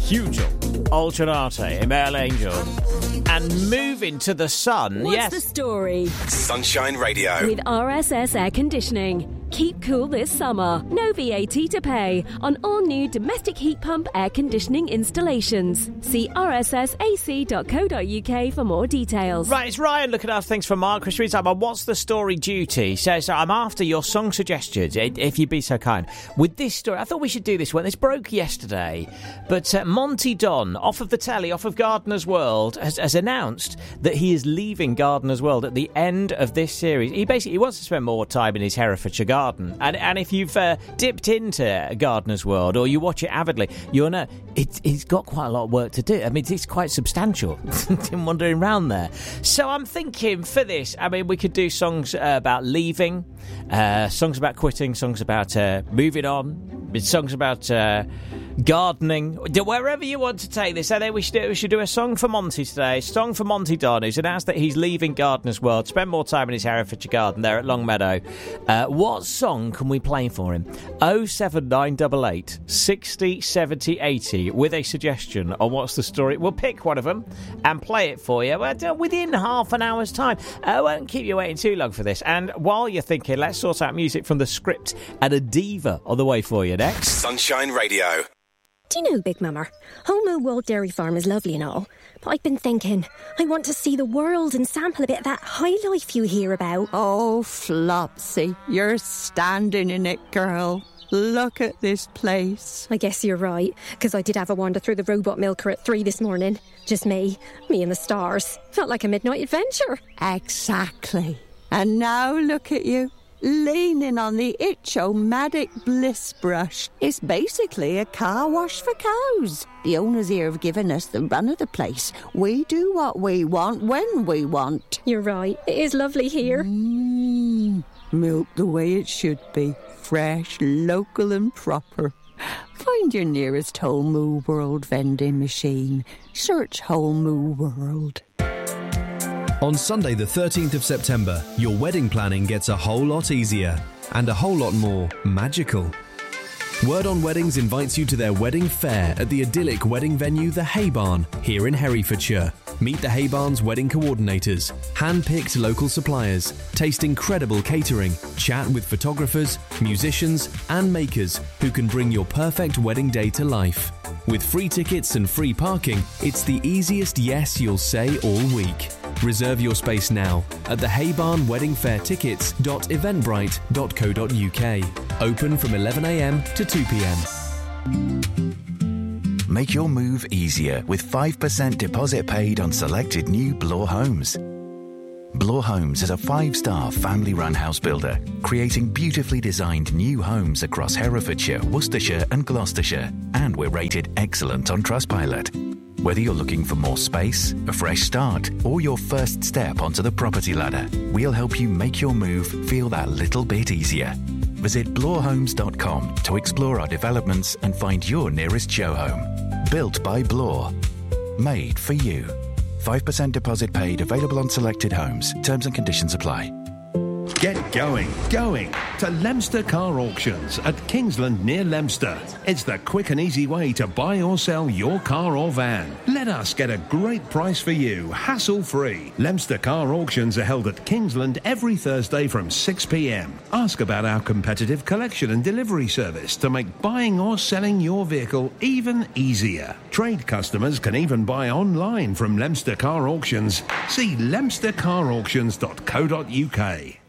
Hugel, Ultranate, Email Angel, and Moving to the Sun. What's the story? Sunshine Radio. With RSS Air Conditioning. Keep cool this summer. No VAT to pay on all new domestic heat pump air conditioning installations. See rssac.co.uk for more details. Right, it's Ryan looking after things for Mark. Chris reads out my What's the Story duty. Says, I'm after your song suggestions, if you'd be so kind. With this story, I thought we should do this one. This broke yesterday, but Monty Don, off of the telly, off of Gardener's World, has announced that he is leaving Gardener's World at the end of this series. He wants to spend more time in his Herefordshire garden. And if you've dipped into Gardener's World or you watch it avidly, you'll know it's got quite a lot of work to do. I mean, it's quite substantial wandering around there. So I'm thinking for this, I mean, we could do songs about leaving, songs about quitting, songs about moving on, songs about gardening, wherever you want to take this. I think we should do a song for Monty today. A song for Monty Don, who's announced that he's leaving Gardener's World, spend more time in his Herefordshire garden there at Longmeadow. What song can we play for him? 07988 60 70 80 with a suggestion on What's the Story. We'll pick one of them and play it for you within half an hour's time. I won't keep you waiting too long for this. And while you're thinking, let's sort out music from The Script and a diva on the way for you next. Sunshine Radio. Do you know, Big Mama, Home Moo World Dairy Farm is lovely and all, but I've been thinking, I want to see the world and sample a bit of that high life you hear about. Oh, Flopsy, you're standing in it, girl. Look at this place. I guess you're right, because I did have a wander through the robot milker at 3 this morning. Just me and the stars. Felt like a midnight adventure. Exactly. And now look at you, leaning on the Itch-O-Matic Bliss brush. It's basically a car wash for cows. The owners here have given us the run of the place. We do what we want when we want. You're right. It is lovely here. Milk the way it should be. Fresh, local and proper. Find your nearest Home Moo World vending machine. Search Home Moo World. On Sunday the 13th of September, your wedding planning gets a whole lot easier and a whole lot more magical. Word on Weddings invites you to their wedding fair at the idyllic wedding venue The Hay Barn here in Herefordshire. Meet the Hay Barn's wedding coordinators, hand-picked local suppliers, taste incredible catering, chat with photographers, musicians and makers who can bring your perfect wedding day to life. With free tickets and free parking, it's the easiest yes you'll say all week. Reserve your space now at the Hay Barn Wedding Fair tickets.eventbrite.co.uk. Open from 11 a.m. to 2 p.m. Make your move easier with 5% deposit paid on selected new Bloor homes. Bloor Homes is a 5-star family-run house builder, creating beautifully designed new homes across Herefordshire, Worcestershire and Gloucestershire, and we're rated excellent on Trustpilot. Whether you're looking for more space, a fresh start, or your first step onto the property ladder, we'll help you make your move feel that little bit easier. Visit bloorhomes.com to explore our developments and find your nearest show home. Built by Bloor. Made for you. 5% deposit paid, available on selected homes. Terms and conditions apply. Get going to Leominster Car Auctions at Kingsland near Leominster. It's the quick and easy way to buy or sell your car or van. Let us get a great price for you, hassle-free. Leominster Car Auctions are held at Kingsland every Thursday from 6 p.m. Ask about our competitive collection and delivery service to make buying or selling your vehicle even easier. Trade customers can even buy online from Leominster Car Auctions. See leominstercarauctions.co.uk.